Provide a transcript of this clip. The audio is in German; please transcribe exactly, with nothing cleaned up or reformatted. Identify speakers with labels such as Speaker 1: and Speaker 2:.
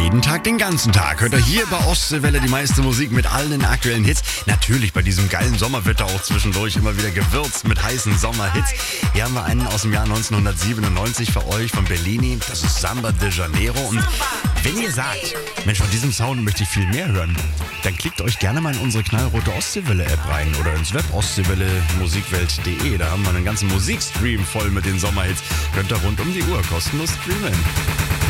Speaker 1: Jeden Tag, den ganzen Tag hört ihr hier bei Ostseewelle die meiste Musik mit allen aktuellen Hits. Natürlich bei diesem geilen Sommerwetter auch zwischendurch immer wieder gewürzt mit heißen Sommerhits. Hier haben wir einen aus dem Jahr neunzehnhundertsiebenundneunzig für euch von Bellini. Das ist Samba de Janeiro. Und wenn ihr sagt, Mensch, von diesem Sound möchte ich viel mehr hören, dann klickt euch gerne mal in unsere knallrote Ostseewelle-App rein oder ins Web ostseewelle musikwelt punkt de. Da haben wir einen ganzen Musikstream voll mit den Sommerhits. Könnt ihr rund um die Uhr kostenlos streamen.